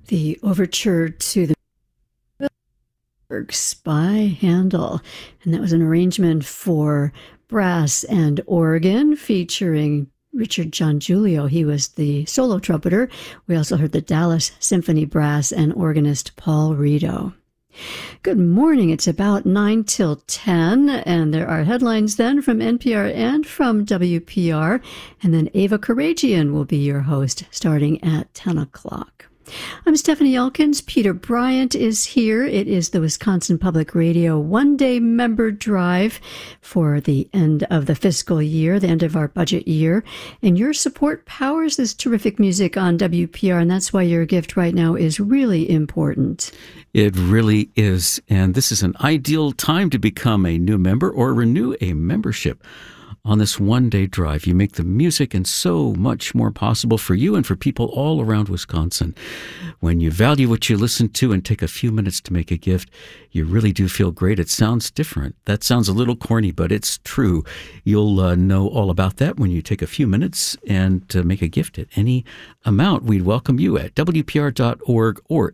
The overture to the Works by Handel, and that was an arrangement for brass and organ featuring Richard John Giulio. He was the solo trumpeter. We also heard the Dallas Symphony Brass and organist Paul Rito. Good morning. It's about 9 till 10, and there are headlines then from NPR and from WPR, and then Ava Karagian will be your host starting at 10 o'clock. I'm Stephanie Elkins. Peter Bryant is here. It is the Wisconsin Public Radio one-day member drive for the end of the fiscal year, the end of our budget year. And your support powers this terrific music on WPR, and that's why your gift right now is really important. It really is. And this is an ideal time to become a new member or renew a membership. On this one-day drive, you make the music and so much more possible for you and for people all around Wisconsin. When you value what you listen to and take a few minutes to make a gift, you really do feel great. It sounds different. That sounds a little corny, but it's true. You'll know all about that when you take a few minutes and make a gift at any amount. We'd welcome you at WPR.org or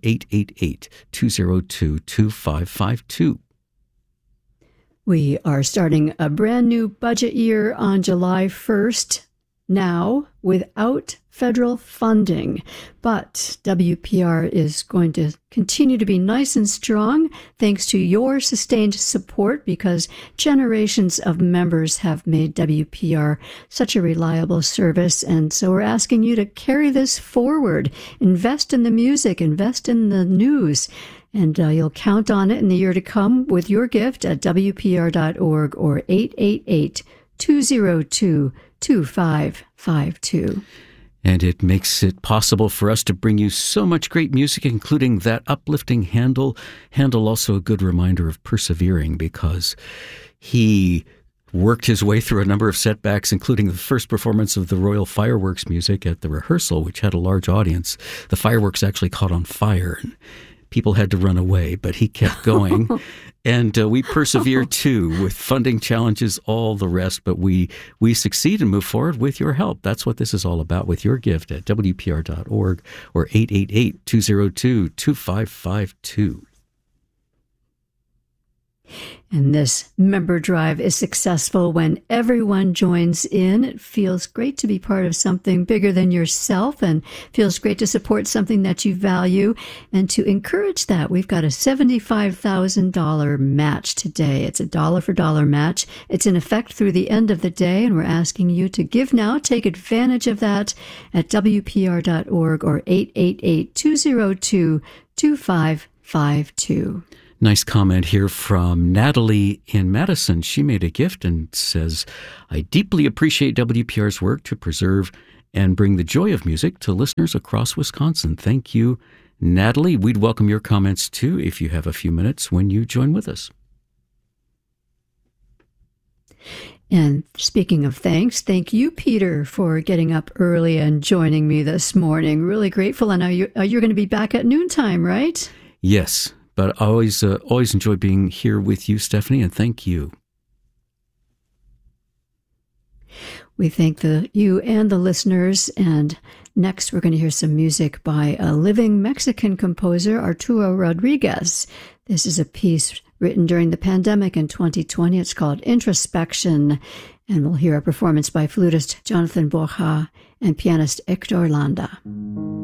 888-202-2552. We are starting a brand new budget year on July 1st now without federal funding. But WPR is going to continue to be nice and strong thanks to your sustained support, because generations of members have made WPR such a reliable service. And so we're asking you to carry this forward. Invest in the music, invest in the news. And you'll count on it in the year to come with your gift at WPR.org or 888-202-2552. And it makes it possible for us to bring you so much great music, including that uplifting Handel. Handel also a good reminder of persevering, because he worked his way through a number of setbacks, including the first performance of the Royal Fireworks music at the rehearsal, which had a large audience. The fireworks actually caught on fire, and people had to run away, but he kept going. And we persevere too, with funding challenges, all the rest. But we succeed and move forward with your help. That's what this is all about, with your gift at WPR.org or 888-202-2552. And this member drive is successful when everyone joins in. It feels great to be part of something bigger than yourself, and feels great to support something that you value. And to encourage that, we've got a $75,000 match today. It's a dollar-for-dollar match. It's in effect through the end of the day, and we're asking you to give now. Take advantage of that at WPR.org or 888-202-2552. Nice comment here from Natalie in Madison. She made a gift and says, I deeply appreciate WPR's work to preserve and bring the joy of music to listeners across Wisconsin. Thank you, Natalie. We'd welcome your comments too if you have a few minutes when you join with us. And speaking of thanks, thank you, Peter, for getting up early and joining me this morning. Really grateful. I know you're going to be back at noontime, right? Yes. But I always enjoy being here with you, Stephanie, and thank you. We thank you and the listeners. And next, we're going to hear some music by a living Mexican composer, Arturo Rodriguez. This is a piece written during the pandemic in 2020. It's called Introspection. And we'll hear a performance by flutist Jonathan Borja and pianist Hector Landa.